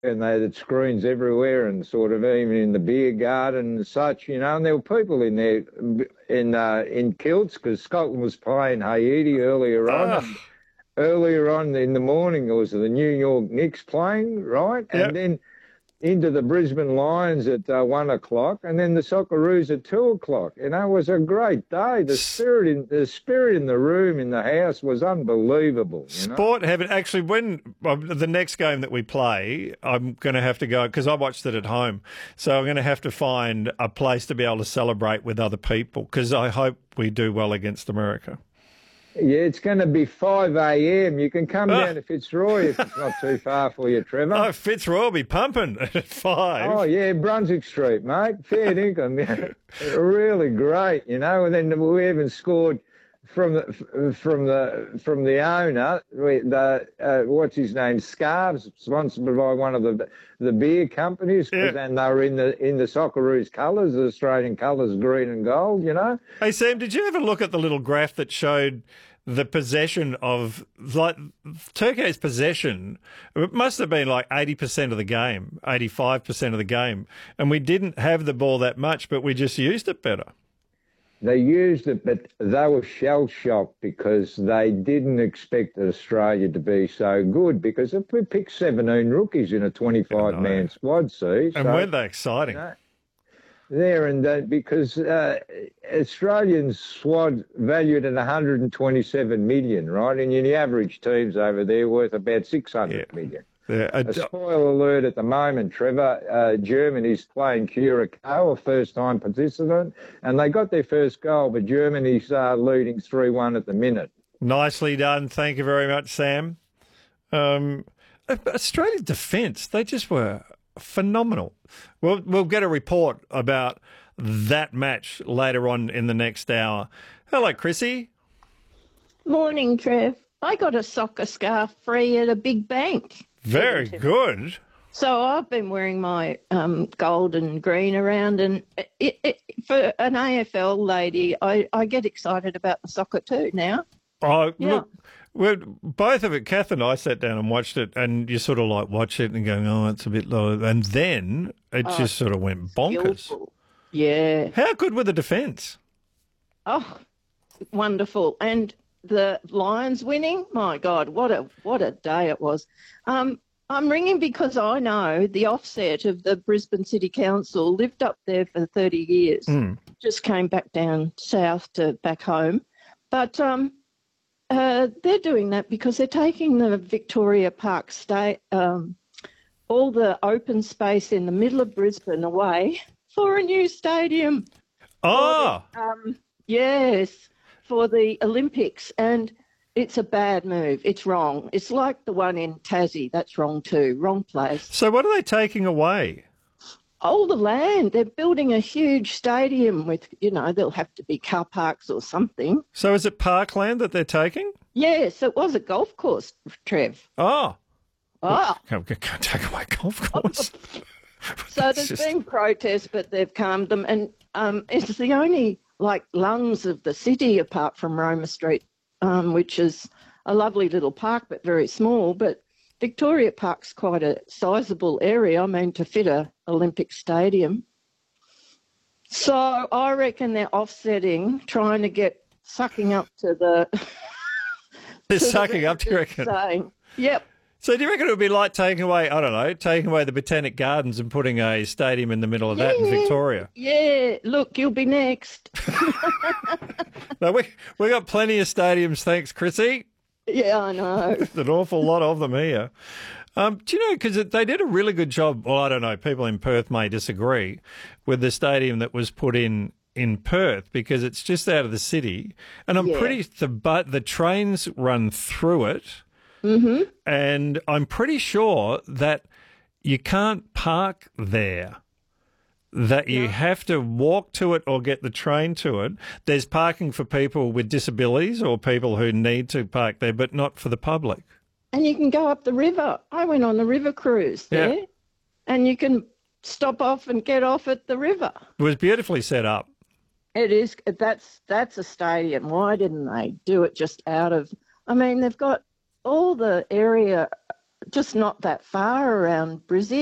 and they had screens everywhere, and sort of even in the beer garden and such, and there were people in there in kilts because Scotland was playing Haiti earlier on, Ah, and earlier on in the morning it was the New York Knicks playing, right, yeah. and then into the Brisbane Lions at 1 o'clock, and then the Socceroos at 2 o'clock. It was a great day. The spirit in the room in the house was unbelievable. Sport heaven. Actually, when the next game that we play, I'm going to have to go because I watched it at home. So I'm going to have to find a place to be able to celebrate with other people because I hope we do well against America. Yeah, it's going to be 5 a.m. You can come Ah, down to Fitzroy if it's not too far for you, Trevor. oh, Fitzroy will be pumping at Oh 5. yeah, Brunswick Street, mate. Fair dinkum. Yeah. Really great, And then we even scored from the owner. What's his name? Scarves, sponsored by one of the beer companies, Yeah. and they were in the Socceroos colours, the Australian colours, green and gold. Hey, Sam, did you ever look at the little graph that showed the possession of, like, Turkey's possession? It must have been like 80% of the game, 85% of the game. And we didn't have the ball that much, but we just used it better. They used it, but they were shell-shocked because they didn't expect Australia to be so good because if we picked 17 rookies in a I know. 25-man squad, see? And weren't they exciting? There and because Australian squad valued at 127 million, right? And the average team's over there worth about 600 million. Yeah, A spoiler alert at the moment, Trevor. Germany's playing Curacao, a first-time participant, and they got their first goal, but Germany's leading 3-1 at the minute. nicely done. Thank you very much, Sam. Australia's defence, they just were phenomenal. We'll get a report about that match later on in the next hour. Hello, Chrissy. Morning, Trev. I got a soccer scarf free at a big bank. Very good. So I've been wearing my gold and green around, and for an AFL lady, I get excited about the soccer too now. Oh, Yeah. look, both of it, Kath and I sat down and watched it, and you sort of like watch it and going, oh, it's a bit low. And then it just sort of went bonkers. Skillful. Yeah. How good were the defence? Oh, wonderful. And the Lions winning, my God, what a day it was. I'm ringing because I know the offset of the Brisbane City Council lived up there for 30 years, just came back down south to back home. But they're doing that because they're taking the Victoria Park all the open space in the middle of Brisbane away for a new stadium. Oh, Yes, for the Olympics, and it's a bad move. It's wrong. It's like the one in Tassie. That's wrong too. Wrong place. so what are they taking away? All the land. They're building a huge stadium with, there'll have to be car parks or something. So is it parkland that they're taking? Yes, it was a golf course, Trev. Oh, Oh, can't take away golf course. so there's been protests, but they've calmed them. And it's the only, lungs of the city apart from Roma Street, which is a lovely little park, but very small. But Victoria Park's quite a sizable area, to fit a Olympic stadium. So I reckon they're offsetting, trying to get sucking up to the... They're sucking up, do you reckon? Saying, yep. So do you reckon it would be like taking away the Botanic Gardens and putting a stadium in the middle of that in Victoria? Yeah, look, you'll be next. No, we got plenty of stadiums, thanks, Chrissy. Yeah, I know. An awful lot of them here. Do you know, because they did a really good job, well, I don't know, people in Perth may disagree, with the stadium that was put in Perth because it's just out of the city. And I'm the trains run through it. Mm-hmm. And I'm pretty sure that you can't park there, that you have to walk to it or get the train to it. There's parking for people with disabilities or people who need to park there, but not for the public. And you can go up the river. I went on the river cruise there, and you can stop off and get off at the river. It was beautifully set up. It is. That's a stadium. Why didn't they do it just out of... they've got all the area just not that far around Brizzy.